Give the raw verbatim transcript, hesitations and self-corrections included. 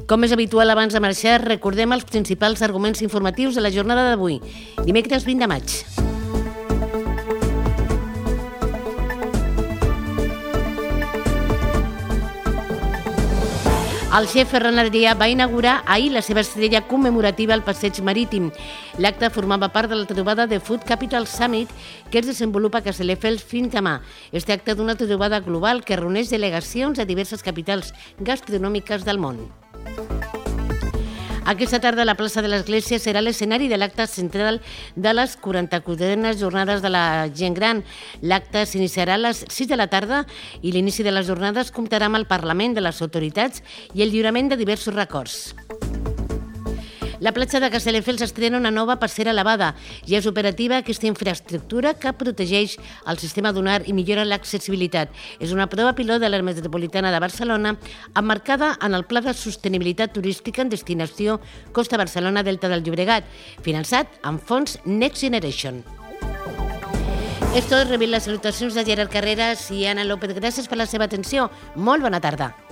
Com és habitual abans de marxar, recordem els principals arguments informatius de la jornada d'avui, dimecres vint de maig. El xef Ferran Adrià va inaugurar ahir la seva estrella commemorativa al Passeig Marítim. L'acte formava part de la trobada de Food Capital Summit que es desenvolupa a Castelldefels fins demà. Es tracta d'una trobada global que reuneix delegacions a diverses capitals gastronòmiques del món. Aquesta tarda la plaça de l'Església serà l'escenari de l'acte central de les quaranta-quatre jornades de la gent gran. L'acte s'iniciarà a les sis de la tarda i l'inici de les jornades comptarà amb el Parlament de les autoritats i el lliurament de diversos records. La platja de Castelldefels estrena una nova passera elevada i és operativa aquesta infraestructura que protegeix el sistema dunar i millora l'accessibilitat. És una prova pilot de l'àrea metropolitana de Barcelona emmarcada en el Pla de Sostenibilitat Turística en Destinació Costa Barcelona Delta del Llobregat, finançat amb fons Next Generation. És tot, rebent les salutacions de Gerard Carreras i Anna López. Gràcies per la seva atenció. Molt bona tarda.